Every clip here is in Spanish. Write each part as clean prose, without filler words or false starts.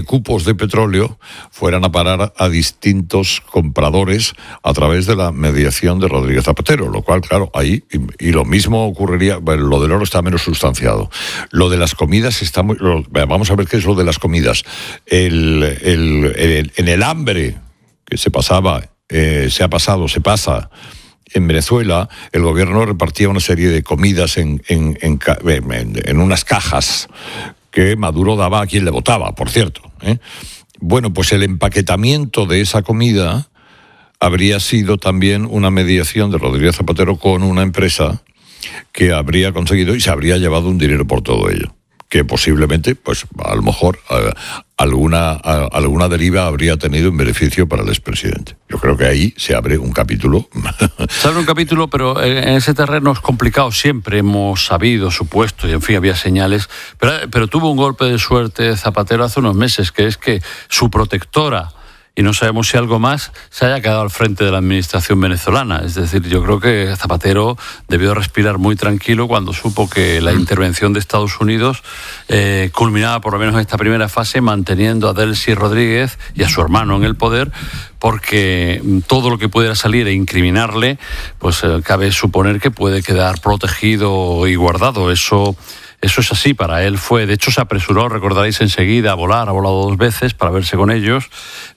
cupos de petróleo fueran a parar a distintos compradores a través de la mediación de Rodríguez Zapatero, lo cual, claro, ahí, y lo mismo ocurriría, bueno, lo del oro está menos sustanciado. Lo de las comidas está muy... Vamos a ver qué es lo de las comidas. En el hambre que se pasa en Venezuela, el gobierno repartía una serie de comidas en unas cajas que Maduro daba a quien le votaba, por cierto. Bueno, pues el empaquetamiento de esa comida habría sido también una mediación de Rodríguez Zapatero con una empresa que habría conseguido y se habría llevado un dinero por todo ello, que posiblemente, pues a lo mejor alguna deriva habría tenido en beneficio para el expresidente. Yo creo que ahí se abre un capítulo. Se abre un capítulo, pero en ese terreno es complicado. Siempre hemos sabido, supuesto, y en fin, había señales. Pero tuvo un golpe de suerte Zapatero hace unos meses, que es que su protectora, y no sabemos si algo más, se haya quedado al frente de la administración venezolana. Es decir, yo creo que Zapatero debió respirar muy tranquilo cuando supo que la intervención de Estados Unidos culminaba, por lo menos en esta primera fase, manteniendo a Delcy Rodríguez y a su hermano en el poder, porque todo lo que pudiera salir e incriminarle, pues cabe suponer que puede quedar protegido y guardado. Eso es así, para él fue. De hecho, se apresuró, recordaréis enseguida, a volar. Ha volado 2 veces para verse con ellos.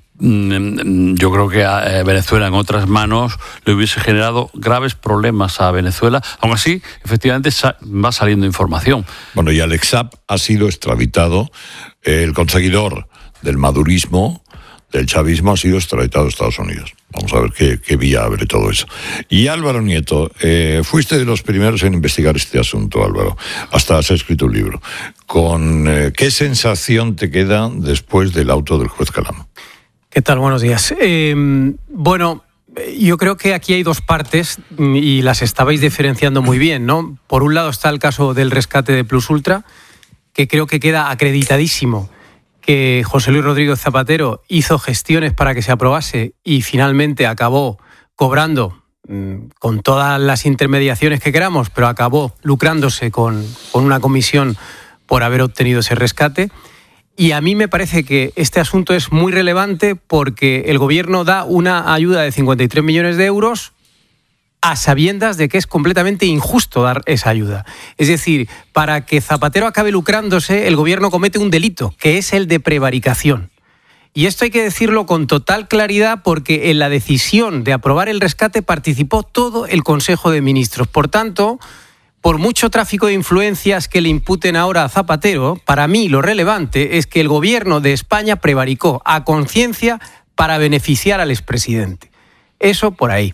Yo creo que a Venezuela en otras manos le hubiese generado graves problemas a Venezuela. Aún así, efectivamente, va saliendo información. Bueno, y Alex Saab ha sido extraditado. El conseguidor del madurismo, del chavismo, ha sido extraditado a Estados Unidos. Vamos a ver qué vía abre todo eso. Y Álvaro Nieto, fuiste de los primeros en investigar este asunto, Álvaro. Hasta has escrito un libro. ¿Qué sensación te queda después del auto del juez Calamo? ¿Qué tal? Buenos días. Bueno, yo creo que aquí hay 2 partes y las estabais diferenciando muy bien, ¿no? Por un lado está el caso del rescate de Plus Ultra, que creo que queda acreditadísimo que José Luis Rodríguez Zapatero hizo gestiones para que se aprobase y finalmente acabó cobrando con todas las intermediaciones que queramos, pero acabó lucrándose con una comisión por haber obtenido ese rescate. Y a mí me parece que este asunto es muy relevante porque el gobierno da una ayuda de 53 millones de euros a sabiendas de que es completamente injusto dar esa ayuda. Es decir, para que Zapatero acabe lucrándose, el gobierno comete un delito, que es el de prevaricación. Y esto hay que decirlo con total claridad porque en la decisión de aprobar el rescate participó todo el Consejo de Ministros. Por tanto, por mucho tráfico de influencias que le imputen ahora a Zapatero, para mí lo relevante es que el gobierno de España prevaricó a conciencia para beneficiar al expresidente. Eso por ahí.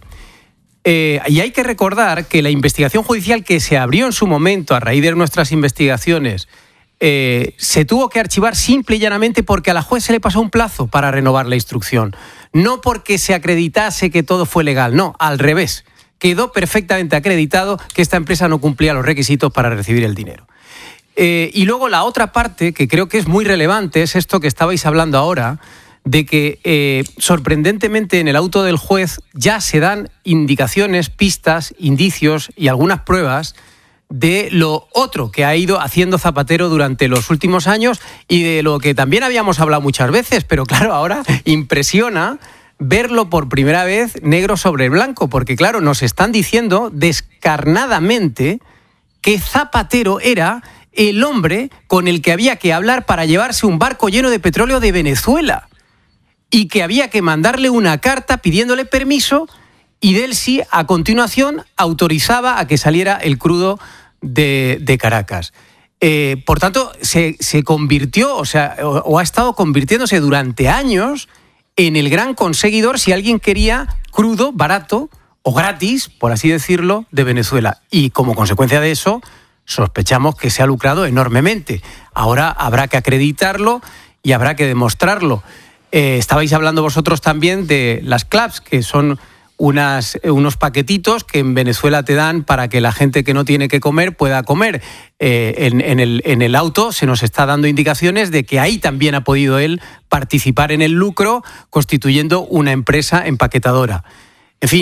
Y hay que recordar que la investigación judicial que se abrió en su momento a raíz de nuestras investigaciones se tuvo que archivar simple y llanamente porque a la juez se le pasó un plazo para renovar la instrucción. No porque se acreditase que todo fue legal, no, al revés. Quedó perfectamente acreditado que esta empresa no cumplía los requisitos para recibir el dinero. Y luego la otra parte, que creo que es muy relevante, es esto que estabais hablando ahora, de que sorprendentemente en el auto del juez ya se dan indicaciones, pistas, indicios y algunas pruebas de lo otro que ha ido haciendo Zapatero durante los últimos años y de lo que también habíamos hablado muchas veces, pero claro, ahora impresiona verlo por primera vez negro sobre blanco, porque claro, nos están diciendo descarnadamente que Zapatero era el hombre con el que había que hablar para llevarse un barco lleno de petróleo de Venezuela y que había que mandarle una carta pidiéndole permiso y Delcy a continuación autorizaba a que saliera el crudo de Caracas. Por tanto, se convirtió, o ha estado convirtiéndose durante años en el gran conseguidor si alguien quería crudo, barato o gratis, por así decirlo, de Venezuela. Y como consecuencia de eso, sospechamos que se ha lucrado enormemente. Ahora habrá que acreditarlo y habrá que demostrarlo. Estabais hablando vosotros también de las CLAPS, que son unos paquetitos que en Venezuela te dan para que la gente que no tiene que comer pueda comer. En el auto se nos está dando indicaciones de que ahí también ha podido él participar en el lucro constituyendo una empresa empaquetadora. En fin,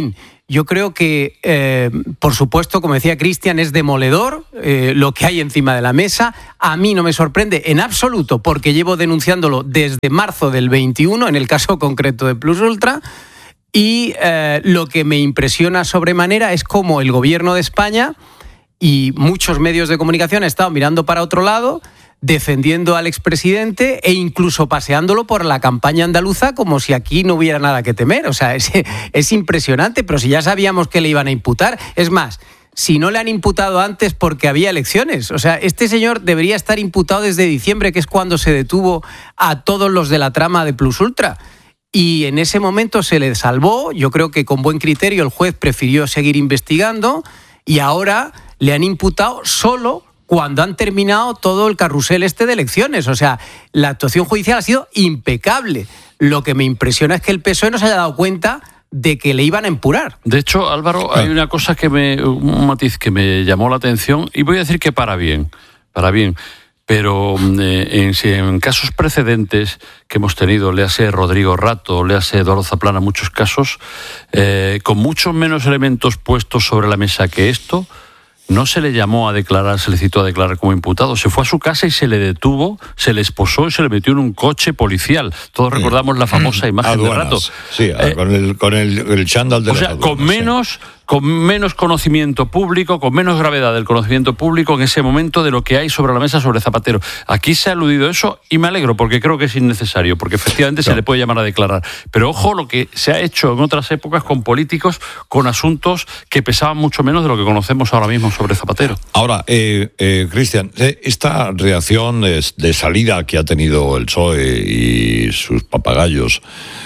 Yo creo que, por supuesto, como decía Cristian, es demoledor lo que hay encima de la mesa. A mí no me sorprende en absoluto, porque llevo denunciándolo desde marzo del 21, en el caso concreto de Plus Ultra. Y lo que me impresiona sobremanera es cómo el gobierno de España y muchos medios de comunicación han estado mirando para otro lado, defendiendo al expresidente e incluso paseándolo por la campaña andaluza como si aquí no hubiera nada que temer. O sea, es impresionante, pero si ya sabíamos que le iban a imputar. Es más, si no le han imputado antes porque había elecciones. O sea, este señor debería estar imputado desde diciembre, que es cuando se detuvo a todos los de la trama de Plus Ultra. Y en ese momento se le salvó. Yo creo que con buen criterio el juez prefirió seguir investigando y ahora le han imputado solo cuando han terminado todo el carrusel de elecciones. O sea, la actuación judicial ha sido impecable. Lo que me impresiona es que el PSOE no se haya dado cuenta de que le iban a empurar. De hecho, Álvaro, hay una cosa un matiz que me llamó la atención, y voy a decir que para bien. Pero en casos precedentes que hemos tenido, léase Rodrigo Rato, léase Eduardo Zaplana, muchos casos, con muchos menos elementos puestos sobre la mesa que esto, no se le llamó a declarar, se le citó a declarar como imputado. Se fue a su casa y se le detuvo, se le esposó y se le metió en un coche policial. Todos recordamos la famosa imagen aduanas, de Rato. Sí, con el chándal de las aduanas. Con menos conocimiento público, con menos gravedad del conocimiento público en ese momento de lo que hay sobre la mesa sobre Zapatero. Aquí se ha aludido eso y me alegro porque creo que es innecesario, porque efectivamente se le puede llamar a declarar. Pero ojo lo que se ha hecho en otras épocas con políticos, con asuntos que pesaban mucho menos de lo que conocemos ahora mismo sobre Zapatero. Ahora, Cristian, esta reacción de salida que ha tenido el PSOE y sus papagayos,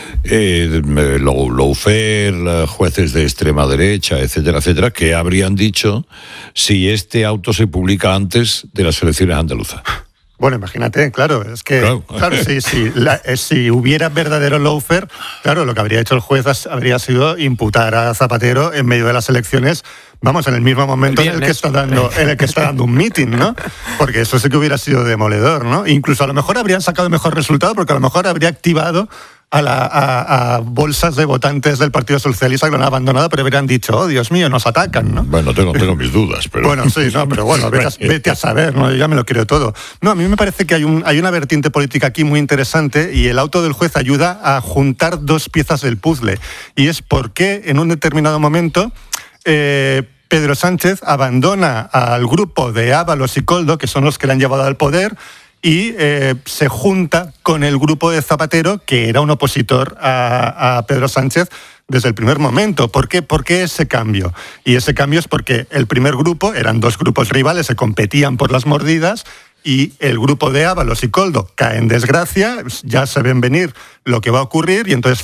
Lawfare, jueces de extrema derecha, etcétera, etcétera, que habrían dicho si este auto se publica antes de las elecciones andaluzas. Bueno, imagínate, claro, es que si hubiera verdadero lawfare, claro, lo que habría hecho el juez habría sido imputar a Zapatero en medio de las elecciones, vamos, en el mismo momento en el que está dando un meeting, ¿no? Porque eso sí que hubiera sido demoledor, ¿no? Incluso a lo mejor habrían sacado mejor resultado, porque a lo mejor habría activado a bolsas de votantes del Partido Socialista que lo han abandonado, pero habrían dicho, oh, Dios mío, nos atacan, ¿no? Bueno, tengo mis dudas, pero... Bueno, sí, no, pero bueno, vete a saber, ¿no? Yo ya me lo creo todo. No, a mí me parece que hay una vertiente política aquí muy interesante y el auto del juez ayuda a juntar dos piezas del puzzle. Y es por qué en un determinado momento Pedro Sánchez abandona al grupo de Ábalos y Koldo, que son los que le han llevado al poder, y se junta con el grupo de Zapatero, que era un opositor a Pedro Sánchez desde el primer momento. ¿Por qué ese cambio? Y ese cambio es porque el primer grupo, eran dos grupos rivales, se competían por las mordidas, y el grupo de Ábalos y Koldo cae en desgracia, ya se ven venir lo que va a ocurrir, y entonces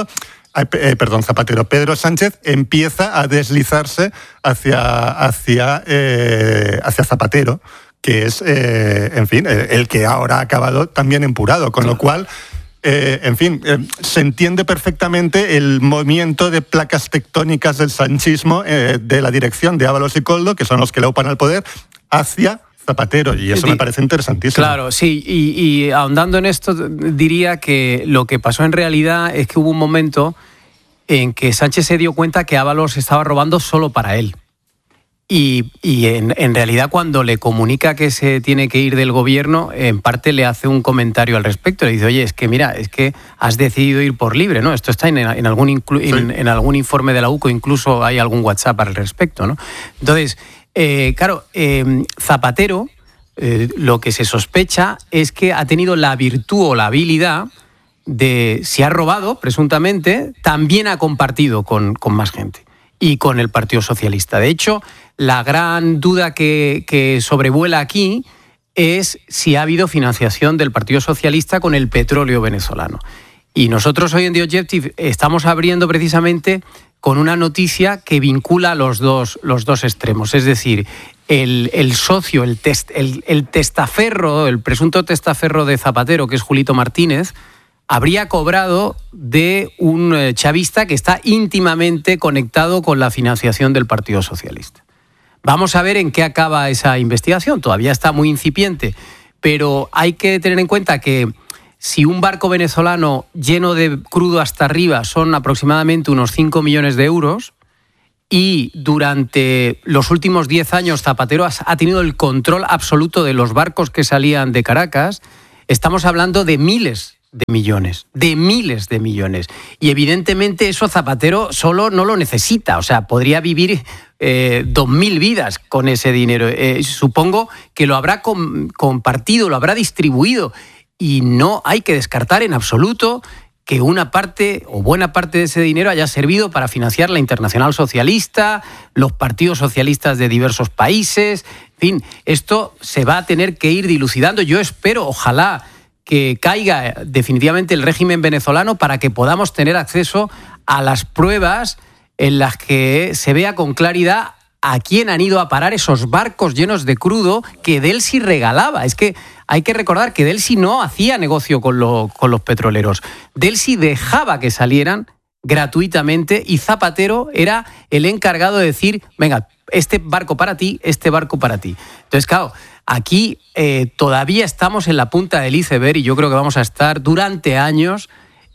Pedro Sánchez empieza a deslizarse hacia Zapatero, que es, el que ahora ha acabado también empurado, con lo cual, se entiende perfectamente el movimiento de placas tectónicas del sanchismo de la dirección de Ábalos y Koldo, que son los que le ocupan al poder, hacia Zapatero, y eso me parece interesantísimo. Claro, sí, y ahondando en esto, diría que lo que pasó en realidad es que hubo un momento en que Sánchez se dio cuenta que Ábalos estaba robando solo para él. Y en realidad cuando le comunica que se tiene que ir del gobierno, en parte le hace un comentario al respecto. Le dice, oye, es que has decidido ir por libre, ¿no? Esto está en algún informe de la UCO, incluso hay algún WhatsApp al respecto, ¿no? Entonces, Zapatero, lo que se sospecha es que ha tenido la virtud o la habilidad de, si ha robado, presuntamente, también ha compartido con más gente y con el Partido Socialista. De hecho, la gran duda que sobrevuela aquí es si ha habido financiación del Partido Socialista con el petróleo venezolano. Y nosotros hoy en The Objective estamos abriendo precisamente con una noticia que vincula los dos extremos. Es decir, el socio, el testaferro, el presunto testaferro de Zapatero, que es Julito Martínez, habría cobrado de un chavista que está íntimamente conectado con la financiación del Partido Socialista. Vamos a ver en qué acaba esa investigación. Todavía está muy incipiente, pero hay que tener en cuenta que si un barco venezolano lleno de crudo hasta arriba son aproximadamente unos 5 millones de euros, y durante los últimos 10 años Zapatero ha tenido el control absoluto de los barcos que salían de Caracas, estamos hablando de miles de millones. Y evidentemente eso Zapatero solo no lo necesita. O sea, podría vivir 2.000 vidas con ese dinero. Supongo que lo habrá compartido, lo habrá distribuido. Y no hay que descartar en absoluto que una parte o buena parte de ese dinero haya servido para financiar la Internacional Socialista, los partidos socialistas de diversos países. En fin, esto se va a tener que ir dilucidando. Yo espero, ojalá, que caiga definitivamente el régimen venezolano para que podamos tener acceso a las pruebas en las que se vea con claridad a quién han ido a parar esos barcos llenos de crudo que Delcy regalaba. Es que hay que recordar que Delcy no hacía negocio con los petroleros. Delcy dejaba que salieran gratuitamente y Zapatero era el encargado de decir, venga, este barco para ti, este barco para ti. Entonces, claro, aquí todavía estamos en la punta del iceberg y yo creo que vamos a estar durante años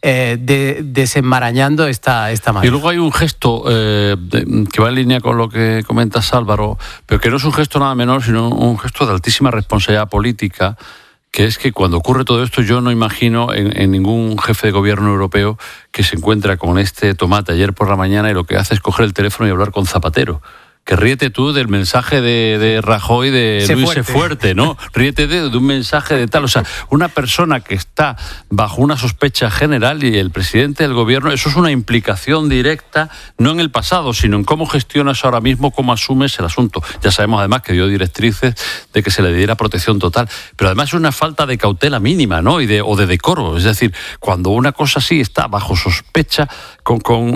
desenmarañando esta madera. Y luego hay un gesto que va en línea con lo que comentas, Álvaro, pero que no es un gesto nada menor, sino un gesto de altísima responsabilidad política, que es que cuando ocurre todo esto yo no imagino en ningún jefe de gobierno europeo que se encuentra con este tomate ayer por la mañana y lo que hace es coger el teléfono y hablar con Zapatero. Que ríete tú del mensaje de Rajoy de Luis Fuerte, ¿no? Ríete de un mensaje de tal. O sea, una persona que está bajo una sospecha general y el presidente del gobierno, eso es una implicación directa, no en el pasado, sino en cómo gestionas ahora mismo, cómo asumes el asunto. Ya sabemos además que dio directrices de que se le diera protección total. Pero además es una falta de cautela mínima, ¿no? O de decoro. Es decir, cuando una cosa así está bajo sospecha, con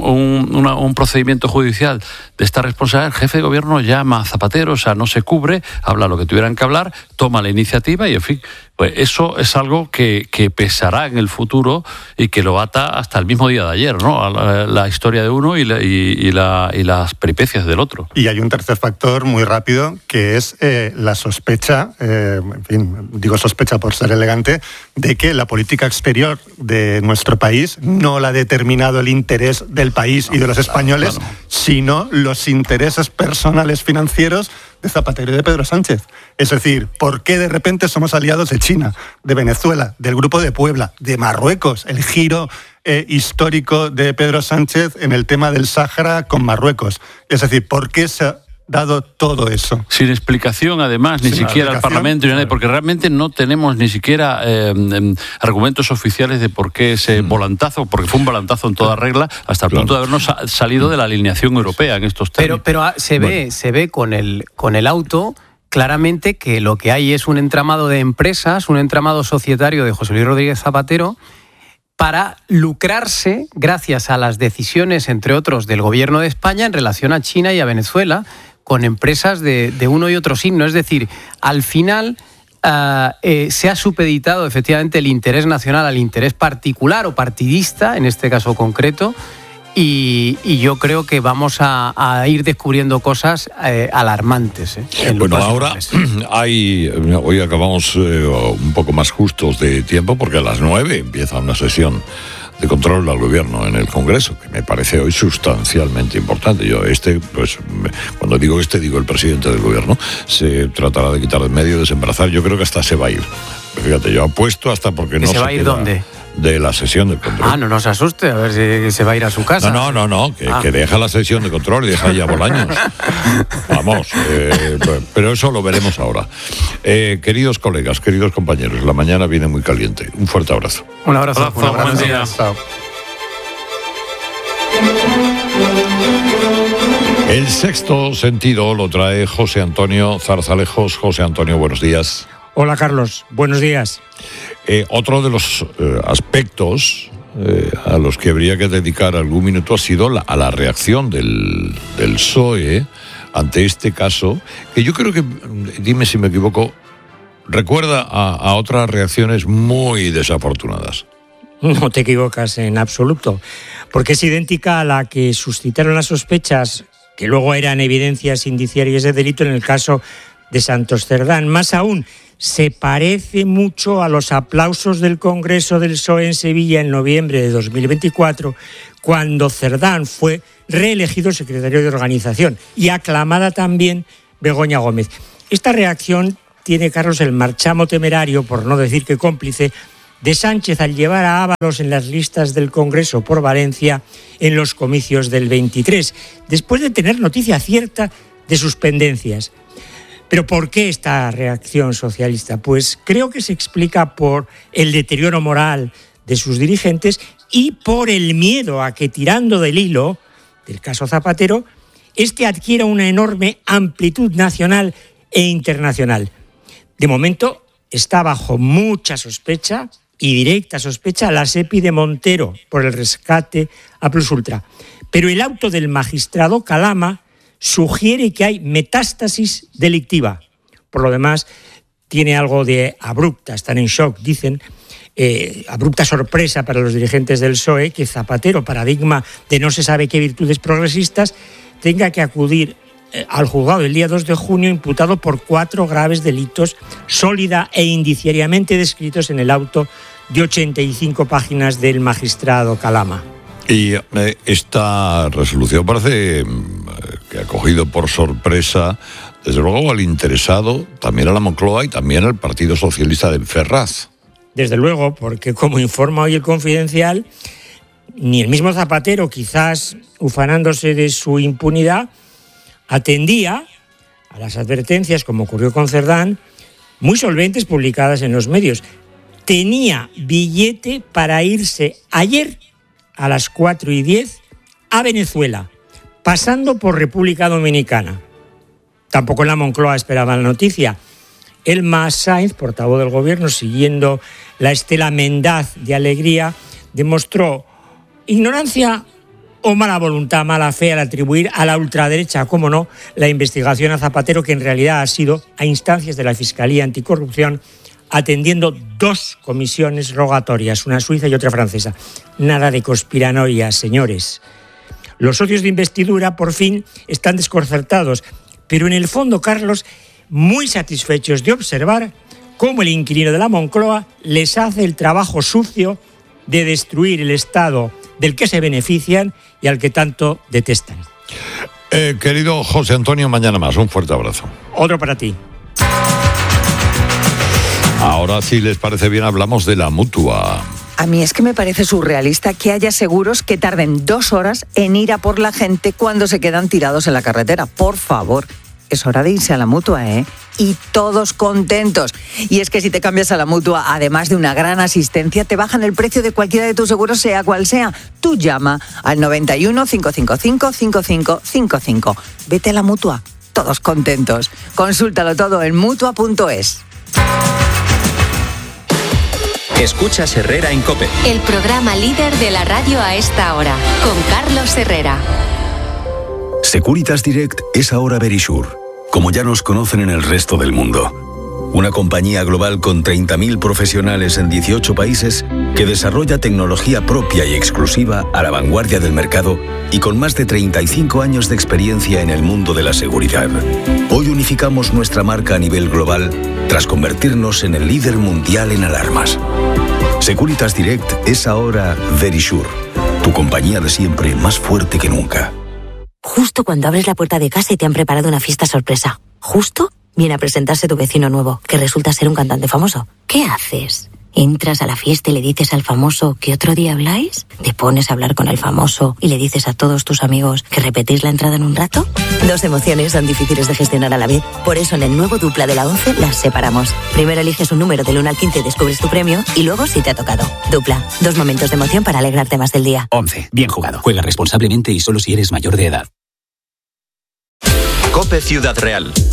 un procedimiento judicial de esta responsabilidad, el jefe de gobierno llama a Zapatero, o sea, no se cubre, habla lo que tuvieran que hablar, toma la iniciativa y, en fin, pues eso es algo que pesará en el futuro y que lo ata hasta el mismo día de ayer, ¿no? La historia de uno y las peripecias del otro. Y hay un tercer factor muy rápido, que es la sospecha, en fin, digo sospecha por ser elegante, de que la política exterior de nuestro país no la ha determinado el interés del país y de los españoles, sino los intereses personales financieros de Zapatero y de Pedro Sánchez. Es decir, ¿por qué de repente somos aliados de China, de Venezuela, del Grupo de Puebla, de Marruecos? El giro histórico de Pedro Sánchez en el tema del Sáhara con Marruecos. Es decir, ¿por qué se ha dado todo eso? Sin explicación, además, ni siquiera al Parlamento, ni nadie, porque realmente no tenemos ni siquiera argumentos oficiales de por qué ese volantazo, porque fue un volantazo en toda regla, hasta el punto de habernos salido de la alineación europea en estos términos. Pero se ve con el auto claramente que lo que hay es un entramado de empresas, un entramado societario de José Luis Rodríguez Zapatero, para lucrarse gracias a las decisiones, entre otros, del gobierno de España en relación a China y a Venezuela, con empresas de uno y otro signo. Es decir, al final se ha supeditado efectivamente el interés nacional al interés particular o partidista, en este caso concreto, y yo creo que vamos a ir descubriendo cosas alarmantes. Bueno, ahora hoy acabamos un poco más justos de tiempo porque a las 9 empieza una sesión de control al gobierno en el Congreso, que me parece hoy sustancialmente importante. Yo cuando digo digo el presidente del gobierno, se tratará de quitar de medio, desembarazar. Yo creo que hasta se va a ir. Fíjate, yo apuesto hasta porque no se va a ir. ¿Dónde? De la sesión de control. No se asuste, a ver si se va a ir a su casa. No, que deja la sesión de control y deja ya Bolaños. Vamos, pero eso lo veremos ahora. Queridos colegas, queridos compañeros, la mañana viene muy caliente. Un fuerte abrazo. Un abrazo. Buen día. El sexto sentido lo trae José Antonio Zarzalejos. José Antonio, buenos días. Hola, Carlos. Buenos días. Otro de los aspectos a los que habría que dedicar algún minuto ha sido a la reacción del PSOE ante este caso, que yo creo que, dime si me equivoco, recuerda a otras reacciones muy desafortunadas. No te equivocas en absoluto, porque es idéntica a la que suscitaron las sospechas, que luego eran evidencias indiciarias de delito en el caso de Santos Cerdán. Más aún, se parece mucho a los aplausos del Congreso del PSOE en Sevilla en noviembre de 2024, cuando Cerdán fue reelegido secretario de organización y aclamada también Begoña Gómez. Esta reacción tiene, Carlos, el marchamo temerario, por no decir que cómplice, de Sánchez al llevar a Ábalos en las listas del Congreso por Valencia en los comicios del 23, después de tener noticia cierta de sus pendencias. ¿Pero por qué esta reacción socialista? Pues creo que se explica por el deterioro moral de sus dirigentes y por el miedo a que, tirando del hilo del caso Zapatero, este adquiera una enorme amplitud nacional e internacional. De momento está bajo mucha sospecha y directa sospecha la SEPI de Montero por el rescate a Plus Ultra. Pero el auto del magistrado Calama sugiere que hay metástasis delictiva. Por lo demás, tiene algo de abrupta, están en shock, dicen, abrupta sorpresa para los dirigentes del PSOE que Zapatero, paradigma de no se sabe qué virtudes progresistas, tenga que acudir al juzgado el día 2 de junio imputado por 4 graves delitos sólida e indiciariamente descritos en el auto de 85 páginas del magistrado Calama. Y esta resolución parece que ha cogido por sorpresa, desde luego, al interesado, también a la Moncloa y también al Partido Socialista de Ferraz. Desde luego, porque como informa hoy el Confidencial, ni el mismo Zapatero, quizás ufanándose de su impunidad, atendía a las advertencias, como ocurrió con Cerdán, muy solventes publicadas en los medios. Tenía billete para irse ayer a las 4:10 a Venezuela, pasando por República Dominicana. Tampoco en la Moncloa esperaban la noticia. Elma Sainz, portavoz del Gobierno, siguiendo la estela mendaz de Alegría, demostró ignorancia o mala voluntad, mala fe al atribuir a la ultraderecha, cómo no, la investigación a Zapatero, que en realidad ha sido a instancias de la Fiscalía Anticorrupción, atendiendo 2 comisiones rogatorias, una suiza y otra francesa. Nada de conspiranoia, señores. Los socios de investidura, por fin, están desconcertados, pero en el fondo, Carlos, muy satisfechos de observar cómo el inquilino de la Moncloa les hace el trabajo sucio de destruir el Estado del que se benefician y al que tanto detestan. Querido José Antonio, mañana más. Un fuerte abrazo. Otro para ti. Ahora, si les parece bien, hablamos de la Mutua. A mí es que me parece surrealista que haya seguros que tarden 2 horas en ir a por la gente cuando se quedan tirados en la carretera. Por favor, es hora de irse a la Mutua, ¿eh? Y todos contentos. Y es que si te cambias a la Mutua, además de una gran asistencia, te bajan el precio de cualquiera de tus seguros, sea cual sea. Tú llama al 91 555 5555. Vete a la Mutua, todos contentos. Consúltalo todo en Mutua.es. Escuchas Herrera en COPE. El programa líder de la radio a esta hora, con Carlos Herrera. Securitas Direct es ahora Verisure, como ya nos conocen en el resto del mundo. Una compañía global con 30.000 profesionales en 18 países que desarrolla tecnología propia y exclusiva a la vanguardia del mercado y con más de 35 años de experiencia en el mundo de la seguridad. Hoy unificamos nuestra marca a nivel global tras convertirnos en el líder mundial en alarmas. Securitas Direct es ahora Verisure, tu compañía de siempre más fuerte que nunca. Justo cuando abres la puerta de casa y te han preparado una fiesta sorpresa. Justo viene a presentarse tu vecino nuevo, que resulta ser un cantante famoso. ¿Qué haces? ¿Entras a la fiesta y le dices al famoso que otro día habláis? ¿Te pones a hablar con el famoso y le dices a todos tus amigos que repetís la entrada en un rato? 2 emociones son difíciles de gestionar a la vez. Por eso en el nuevo Dupla de la 11 las separamos. Primero eliges un número del 1 al 15 y descubres tu premio, y luego si te ha tocado. Dupla, 2 momentos de emoción para alegrarte más del día. 11. Bien jugado. Juega responsablemente y solo si eres mayor de edad. COPE Ciudad Real.